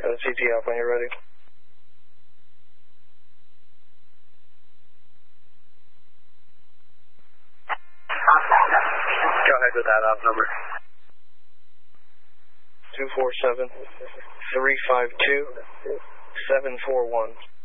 CT up when you're ready. Go ahead with that op number. 247-352-741.